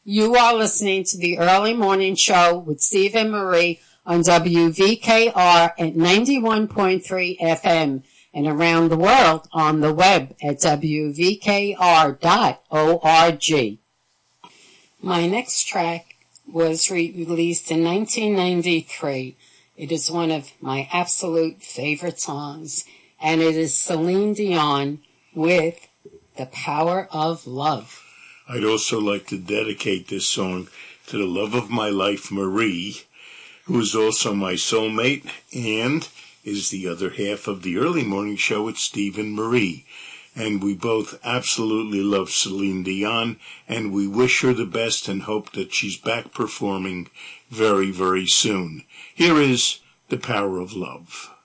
You are listening to the Early Morning Show with Steve and Marie on WVKR at 91.3 FM and around the world on the web at WVKR.org. My next track was released in 1993. It is one of my absolute favorite songs, and it is Celine Dion with The Power of Love. I'd also like to dedicate this song to the love of my life, Marie, who is also my soulmate and is the other half of the Early Morning Show with Steve and Marie. And we both absolutely love Celine Dion, and we wish her the best and hope that she's back performing very, very soon. Here is The Power of Love.